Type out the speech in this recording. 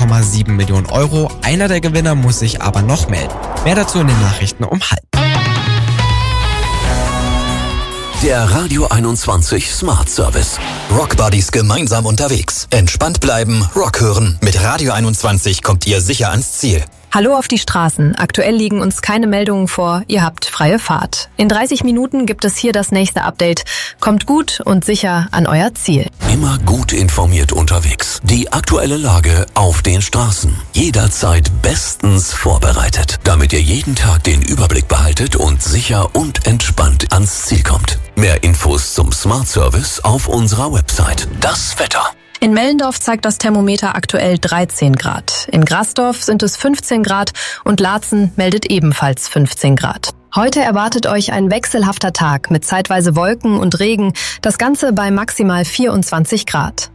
1,7 Millionen Euro. Einer der Gewinner muss sich aber noch melden. Mehr dazu in den Nachrichten um 12:30. Der Radio 21 Smart Service. Rock Buddies gemeinsam unterwegs. Entspannt bleiben, Rock hören. Mit Radio 21 kommt ihr sicher ans Ziel. Hallo auf die Straßen. Aktuell liegen uns keine Meldungen vor. Ihr habt freie Fahrt. In 30 Minuten gibt es hier das nächste Update. Kommt gut und sicher an euer Ziel. Immer gut informiert unterwegs. Die aktuelle Lage auf den Straßen. Jederzeit bestens vorbereitet, damit ihr jeden Tag den Überblick behaltet und sicher und entspannt ans Ziel kommt. Mehr Infos zum Smart Service auf unserer Website. Das Wetter. In Mellendorf zeigt das Thermometer aktuell 13 Grad. In Grasdorf sind es 15 Grad und Laatzen meldet ebenfalls 15 Grad. Heute erwartet euch ein wechselhafter Tag mit zeitweise Wolken und Regen, das Ganze bei maximal 24 Grad.